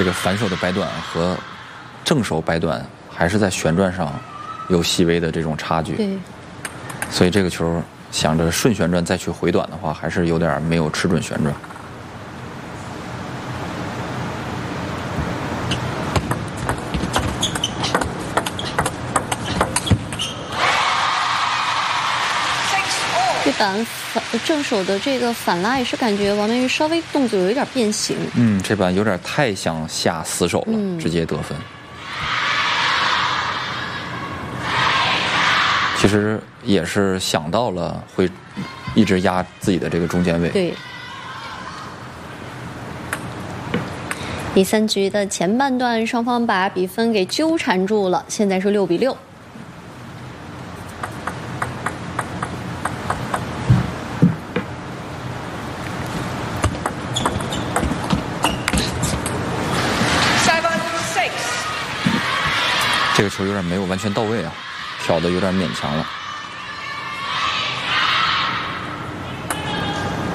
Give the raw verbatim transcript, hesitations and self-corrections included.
这个反手的掰断和正手掰断还是在旋转上有细微的这种差距。 对， 所以这个球想着顺旋转再去回短的话，还是有点没有吃准旋转。 这板反正手的这个反拉也是感觉王曼玉稍微动作有一点变形。 嗯，这板有点太想下死手了，嗯、直接得分。其实也是想到了会一直压自己的这个中间位。 对。第三局的前半段，双方把比分给纠缠住了，现在是六比六。 这个球有点没有完全到位啊，挑的有点勉强了。